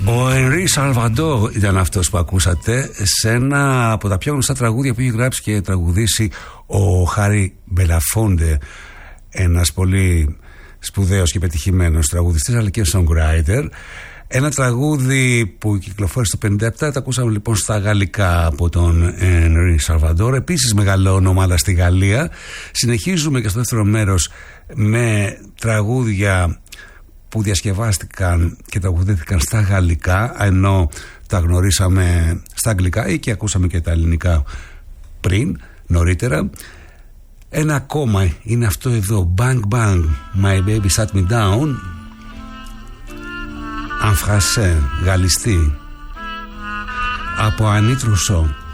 Ο Ενρί Σαλβαντόρ ήταν αυτός που ακούσατε σε ένα από τα πιο γνωστά τραγούδια που έχει γράψει και τραγουδήσει ο Χάρι Μπελαφόντε, ένας πολύ σπουδαίος και πετυχημένος τραγουδιστής αλλά και songwriter. Ένα τραγούδι που κυκλοφόρησε το 1957, το ακούσαμε λοιπόν στα γαλλικά από τον Ενρί Σαλβαντόρ, επίσης μεγάλο ομάδα στη Γαλλία. Συνεχίζουμε και στο δεύτερο μέρος με τραγούδια που διασκευάστηκαν και τραγουδήθηκαν στα γαλλικά, ενώ τα γνωρίσαμε στα αγγλικά ή και ακούσαμε και τα ελληνικά πριν, νωρίτερα. Ένα ακόμα είναι αυτό εδώ, Bang Bang, My Baby Sat Me Down, en français, γαλλιστή, από Ανίτ Ρουσό.